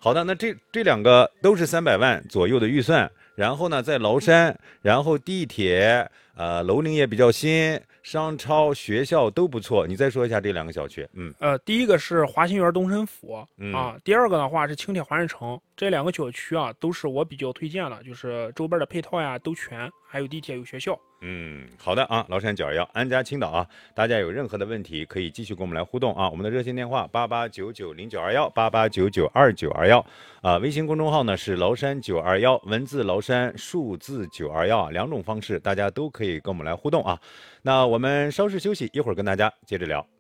好的，那这两个都是300万左右的预算，然后呢，在崂山，然后地铁，楼龄也比较新，商超、学校都不错。你再说一下这两个小区。 第一个是华新园东深府嗯第二个的话是青铁华人城，这两个小区都是我比较推荐的，就是周边的配套呀都全，还有地铁有学校。 好的啊，崂山921安家青岛啊，大家有任何的问题可以继续跟我们来互动啊。我们的热线电话8899092188992921微信公众号呢是崂山921，文字崂山，数字921两种方式，大家都可以跟我们来互动啊。那我们稍事休息，一会儿跟大家接着聊。